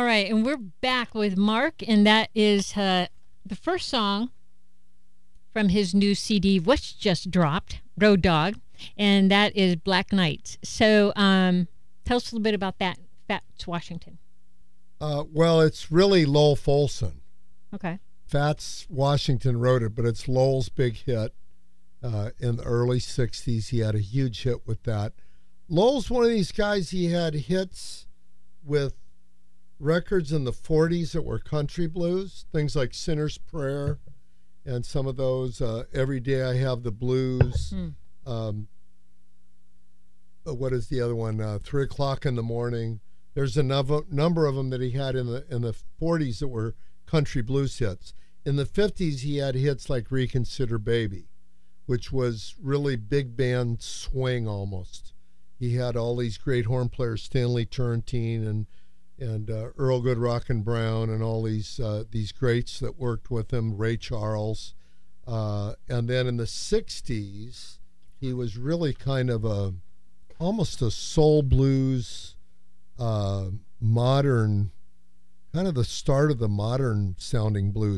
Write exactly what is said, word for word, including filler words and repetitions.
right, and we're back with Mark, and that is uh, the first song from his new C D, which just dropped, Road Dog, and that is Black Nights. So um, tell us a little bit about that, Fats Washington. Uh, well, it's really Lowell Folsom. Okay. Fats Washington wrote it, but it's Lowell's big hit uh, in the early sixties. He had a huge hit with that. Lowell's one of these guys, he had hits with records in the forties that were country blues, things like Sinner's Prayer and some of those, uh, Every Day I Have the Blues. Mm. Um, what is the other one? Uh, Three O'Clock in the Morning. There's a nov- number of them that he had in the in the forties that were country blues hits. In the fifties, he had hits like Reconsider Baby, which was really big band swing almost. He had all these great horn players, Stanley Turrentine and and uh, Earl Goodrockin Brown, and all these uh, these greats that worked with him, Ray Charles. Uh, and then in the sixties, he was really kind of a almost a soul blues, uh, modern, kind of the start of the modern sounding blues.